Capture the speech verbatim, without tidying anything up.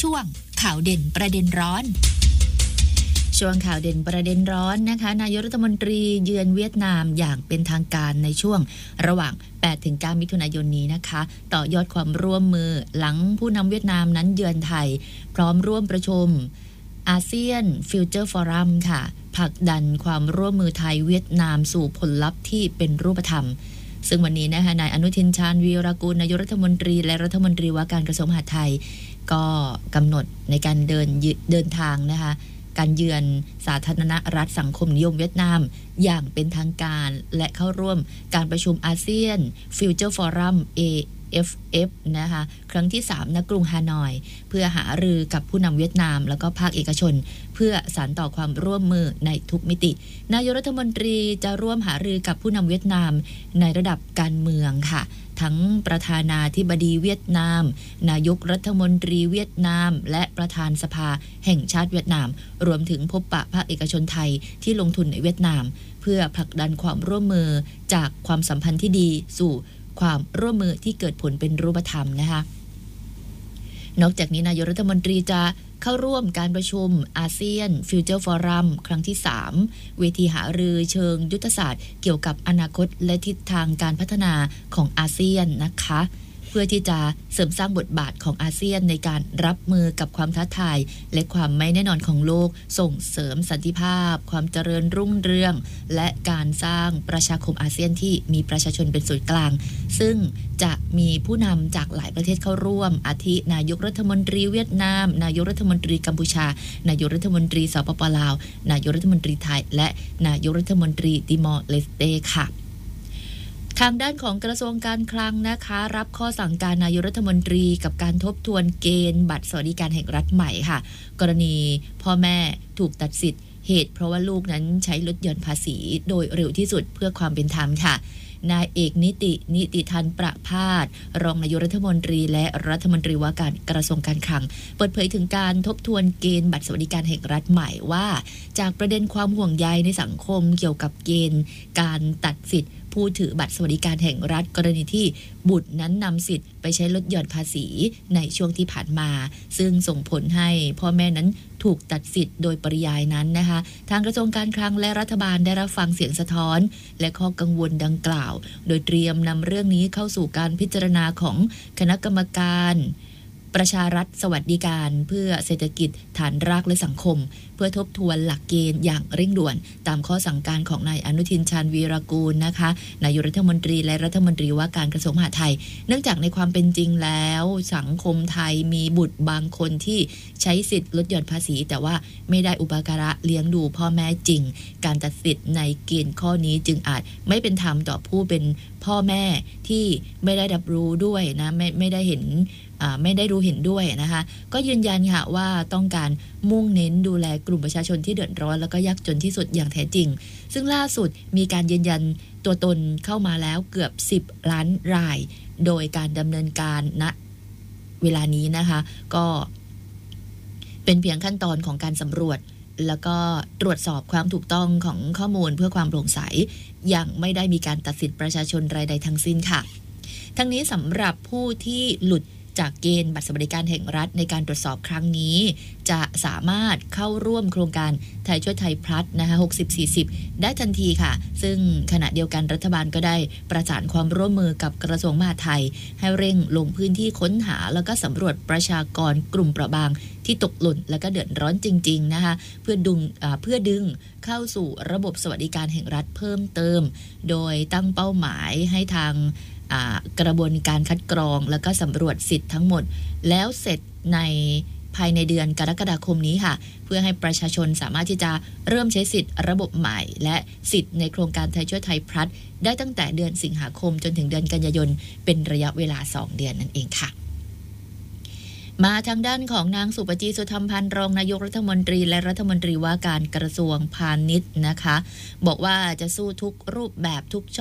ช่วงข่าวเด่นประเด็นร้อนช่วงข่าวเด่นประเด็นร้อนนะคะนายกรัฐมนตรีเยือนเวียดนามอย่างเป็นทางการในช่วงระหว่าง แปดถึงเก้า มิถุนายนนี้นะคะต่อยอดความร่วมมือหลังผู้นำเวียดนามนั้นเยือนไทยพร้อมร่วมประชุมอาเซียนฟิวเจอร์ฟอรัมค่ะผลักดันความร่วมมือไทยเวียดนามสู่ผลลัพธ์ที่เป็นรูปธรรมซึ่งวันนี้นะคะนายอนุทินชาญวีรกูลนายกรัฐมนตรีและรัฐมนตรีว่าการกระทรวงมหาดไทยก็กำหนดในการเดินเดินทางนะคะการเยือนสาธารณรัฐสังคมนิยมเวียดนามอย่างเป็นทางการและเข้าร่วมการประชุมอาเซียนฟิวเจอร์ฟอรัม เอ เอฟ เอฟ นะคะครั้งที่สามณกรุงฮานอยเพื่อหารือกับผู้นำเวียดนามแล้วก็ภาคเอกชนเพื่อสานต่อความร่วมมือในทุกมิตินายกรัฐมนตรีจะร่วมหารือกับผู้นำเวียดนามในระดับการเมืองค่ะทั้งประธานาธิบดีเวียดนามนายกรัฐมนตรีเวียดนามและประธานสภาแห่งชาติเวียดนามรวมถึงพบปะภาคเอกชนไทยที่ลงทุนในเวียดนามเพื่อผลักดันความร่วมมือจากความสัมพันธ์ที่ดีสู่ความร่วมมือที่เกิดผลเป็นรูปธรรมนะคะนอกจากนี้นายกรัฐมนตรีจะเข้าร่วมการประชุมอาเซียนฟิวเจอร์ฟอรัมครั้งที่สามเวทีหารือเชิงยุทธศาสตร์เกี่ยวกับอนาคตและทิศทางการพัฒนาของอาเซียนนะคะเพื่อที่จะเสริมสร้างบทบาทของอาเซียนในการรับมือกับความท้าทายและความไม่แน่นอนของโลกส่งเสริมสันติภาพความเจริญรุ่งเรืองและการสร้างประชาคมอาเซียนที่มีประชาชนเป็นศูนย์กลางซึ่งจะมีผู้นำจากหลายประเทศเข้าร่วมอาทินายกรัฐมนตรีเวียดนามนายกรัฐมนตรีกัมพูชานายกรัฐมนตรีสปป.ลาวนายกรัฐมนตรีไทยและนายกรัฐมนตรีติมอร์เลสเตค่ะทางด้านของกระทรวงการคลังนะคะรับข้อสั่งการนายกรัฐมนตรีกับการทบทวนเกณฑ์บัตรสวัสดิการแห่งรัฐใหม่ค่ะกรณีพ่อแม่ถูกตัดสิทธิ์เหตุเพราะว่าลูกนั้นใช้ลดหย่อนภาษีโดยเร็วที่สุดเพื่อความเป็นธรรมค่ะนายเอกนิตินิติทันประภาสรองนายกรัฐมนตรีและรัฐมนตรีว่าการกระทรวงการคลังเปิดเผยถึงการทบทวนเกณฑ์บัตรสวัสดิการแห่งรัฐใหม่ว่าจากประเด็นความห่วงใยในสังคมเกี่ยวกับเกณฑ์การตัดสิทธิ์ผู้ถือบัตรสวัสดิการแห่งรัฐกรณีที่บุตรนั้นนำสิทธิ์ไปใช้ลดหย่อนภาษีในช่วงที่ผ่านมาซึ่งส่งผลให้พ่อแม่นั้นถูกตัดสิทธิ์โดยปริยายนั้นนะคะทางกระทรวงการคลังและรัฐบาลได้รับฟังเสียงสะท้อนและข้อกังวลดังกล่าวโดยเตรียมนำเรื่องนี้เข้าสู่การพิจารณาของคณะกรรมการประชารัฐสวัสดิการเพื่อเศรษฐกิจฐานรากและสังคมเพื่อทบทวนหลักเกณฑ์อย่างเร่งด่วนตามข้อสั่งการของนายอนุทินชาญวีรกูลนะคะนายกรัฐมนตรีและรัฐมนตรีว่าการกระทรวงมหาดไทยเนื่องจากในความเป็นจริงแล้วสังคมไทยมีบุตรบางคนที่ใช้สิทธิ์ลดหย่อนภาษีแต่ว่าไม่ได้อุปการะเลี้ยงดูพ่อแม่จริงการตัดสิทธิ์ในเกณฑ์ข้อนี้จึงอาจไม่เป็นธรรมต่อผู้เป็นพ่อแม่ที่ไม่ได้รับรู้ด้วยนะไม่ไม่ได้เห็นไม่ได้รู้เห็นด้วยนะคะก็ยืนยันค่ะว่าต้องการมุ่งเน้นดูแลกลุ่มประชาชนที่เดือดร้อนแล้วก็ยากจนที่สุดอย่างแท้จริงซึ่งล่าสุดมีการยืนยันตัวตนเข้ามาแล้วเกือบสิบล้านรายโดยการดำเนินการณเวลานี้นะคะก็เป็นเพียงขั้นตอนของการสำรวจแล้วก็ตรวจสอบความถูกต้องของข้อมูลเพื่อความโปร่งใสยังไม่ได้มีการตัดสิทธิประชาชนรายใดทั้งสิ้นค่ะทั้งนี้สำหรับผู้ที่หลุดจากเกณฑ์บัตรสวัสดิการแห่งรัฐในการตรวจสอบครั้งนี้จะสามารถเข้าร่วมโครงการไทยช่วยไทยพลัสนะคะหกสิบ สี่สิบได้ทันทีค่ะซึ่งขณะเดียวกันรัฐบาลก็ได้ประสานความร่วมมือกับกระทรวงมหาดไทยให้เร่งลงพื้นที่ค้นหาแล้วก็สำรวจประชากรกลุ่มเปราะบางที่ตกหล่นแล้วก็เดือดร้อนจริงๆนะคะเพื่อดึงเพื่อดึงเข้าสู่ระบบสวัสดิการแห่งรัฐเพิ่มเติมโดยตั้งเป้าหมายให้ทางกระบวนการคัดกรองแล้วก็สำรวจสิทธิ์ทั้งหมดแล้วเสร็จในภายในเดือนกรกฎาคมนี้ค่ะเพื่อให้ประชาชนสามารถที่จะเริ่มใช้สิทธิ์ระบบใหม่และสิทธิ์ในโครงการไทยช่วยไทยพลัสได้ตั้งแต่เดือนสิงหาคมจนถึงเดือนกันยายนเป็นระยะเวลาสองเดือนนั่นเองค่ะมาทางด้านของนางสุปจีสุธรรมพันธ์รองนายกรัฐมนตรีและรัฐมนตรีว่าการกระทรวงพาณิชย์นะคะบอกว่าจะสู้ทุกรูปแบบทุกช่อง